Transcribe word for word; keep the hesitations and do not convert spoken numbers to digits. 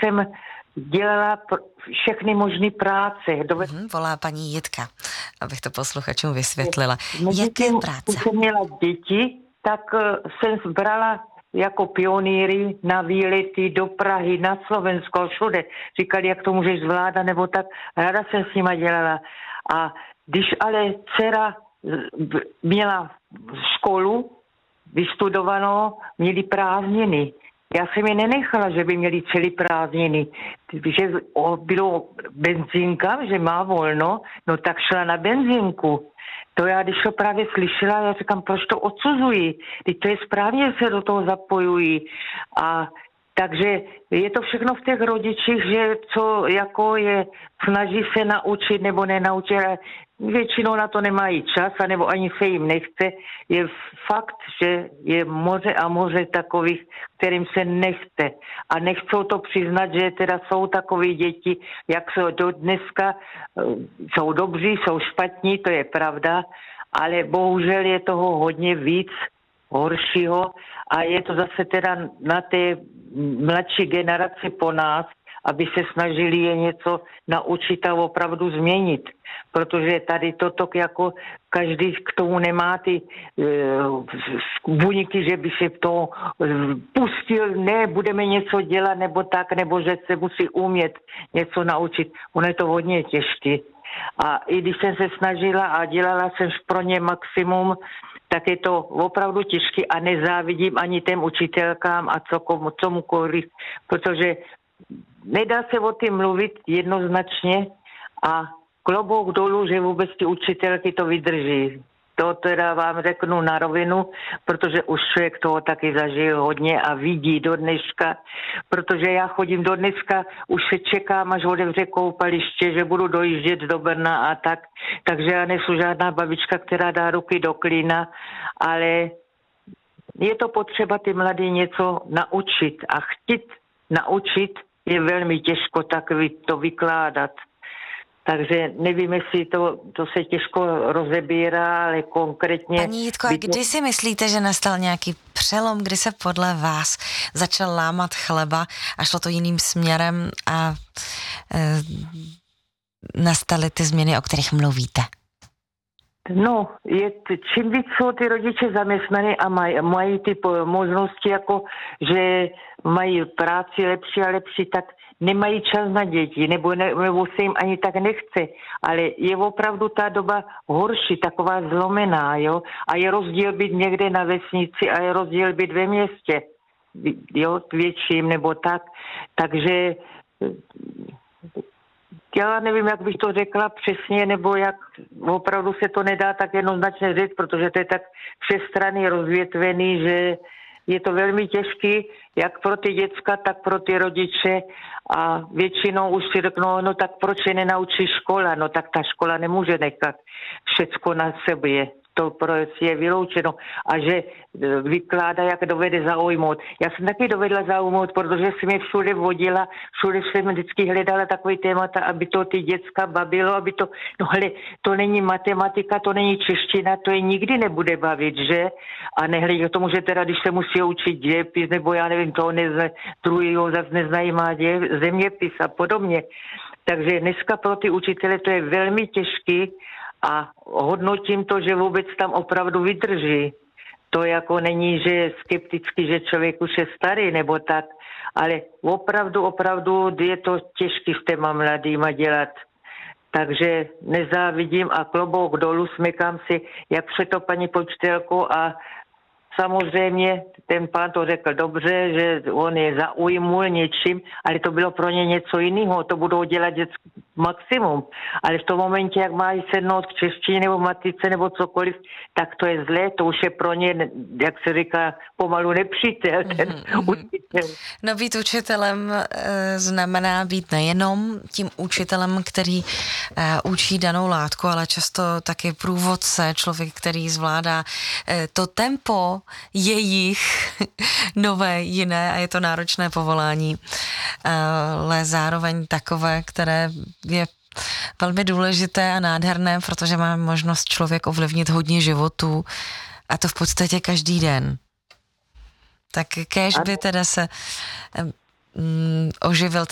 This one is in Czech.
jsem dělala pr- všechny možné práce. Doved... Hmm, volá paní Jitka, abych to posluchačům vysvětlila. Mezi Jaké tím, práce? když jsem měla děti, tak uh, jsem zbrala jako pionýry na výlety do Prahy, na Slovensko, všude. Říkali, jak to můžeš zvládat, nebo tak. Ráda jsem s nima dělala. A když ale dcera měla školu vystudovanou, měli prázdniny. Já jsem je nenechala, že by měli celý prázdniny. Že bylo benzínka, že má volno, no tak šla na benzínku. To já, když to právě slyšela, já říkám, proč to odsuzují? Teď to je správně, že se do toho zapojují. A takže je to všechno v těch rodičích, že co jako je, snaží se naučit nebo nenaučit, většinou na to nemají čas, anebo ani se jim nechce. Je fakt, že je moře a moře takových, kterým se nechce. A nechcou to přiznat, že teda jsou takový děti, jak jsou do dneska, jsou dobří, jsou špatní, to je pravda, ale bohužel je toho hodně víc horšího a je to zase teda na té mladší generaci po nás, aby se snažili je něco naučit a opravdu změnit. Protože tady toto jako každý k tomu nemá ty uh, buňky, že by se to pustil, ne, budeme něco dělat nebo tak, nebo že se musí umět něco naučit. Ono je to hodně těžké. A i když jsem se snažila a dělala jsem pro ně maximum, tak je to opravdu těžké a nezávidím ani těm učitelkám a co komu, comukoliv, protože nedá se o tím mluvit jednoznačně a klobouk dolů, že vůbec ty učitelky to vydrží. To teda vám řeknu na rovinu, protože už člověk toho taky zažil hodně a vidí do dneška, protože já chodím do dneska, už se čekám, až otevře koupaliště, že budu dojíždět do Brna a tak, takže já nejsou žádná babička, která dá ruky do klína, ale je to potřeba ty mladí něco naučit a chtít naučit je velmi těžko tak to vykládat. Takže nevím, jestli to, to se těžko rozebírá, ale konkrétně... Paní Jitko, a kdy si myslíte, že nastal nějaký přelom, kdy se podle vás začal lámat chleba a šlo to jiným směrem a e, nastaly ty změny, o kterých mluvíte? No, je, čím víc jsou ty rodiče zaměstnaní a mají, mají ty možnosti, jako že mají práci lepší a lepší, tak nemají čas na děti, nebo, ne, nebo se jim ani tak nechce. Ale je opravdu ta doba horší, taková zlomená, jo. A je rozdíl být někde na vesnici a je rozdíl být ve městě, jo, větším nebo tak. Takže já nevím, jak bych to řekla přesně, nebo jak opravdu se to nedá tak jednoznačně říct, protože to je tak všestranný rozvětvený, že je to velmi těžký, jak pro ty děcka, tak pro ty rodiče a většinou už si řeknou, no tak proč je nenaučí škola, no tak ta škola nemůže nechat všecko na sobě. To prostě je vyloučeno a že vykládá, jak dovede zaujmout. Já jsem taky dovedla zaujmout, protože jsem je všude vodila, všude jsem vždycky hledala takový témata, aby to ty děcka bavilo, aby to, no hele, to není matematika, to není čeština, to je nikdy nebude bavit, že? A nehledě k tomu, že teda, když se musí učit dějepis, nebo já nevím, toho nezna, druhýho zase neznajímá dě, zeměpis a podobně. Takže dneska pro ty učitele to je velmi těžký, a hodnotím to, že vůbec tam opravdu vydrží. To jako není, že je skeptický, že člověk už je starý nebo tak, ale opravdu, opravdu je to těžký s těma mladýma dělat. Takže nezávidím a klobouk dolů, smykám si, jak vše to paní počtelku a samozřejmě ten pán to řekl dobře, že on je zaujmul něčím, ale to bylo pro ně něco jiného, to budou dělat maximum. Ale v tom momentě, jak mají sednout k češtině nebo matice nebo cokoliv, tak to je zlé, to už je pro ně, jak se říká, pomalu nepřítel, ten mm-hmm. učitel. No být učitelem e, znamená být nejenom tím učitelem, který e, učí danou látku, ale často taky průvodce, člověk, který zvládá e, to tempo jejich nové, jiné a je to náročné povolání, ale zároveň takové, které je velmi důležité a nádherné, protože má možnost člověk ovlivnit hodně životů a to v podstatě každý den. Tak kéž by teda se um, oživil